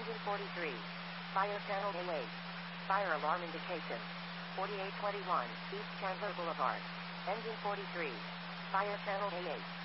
Engine 43. Fire channel A8. Fire alarm indication. 4821 East Chandler Boulevard. Engine 43. Fire channel A8.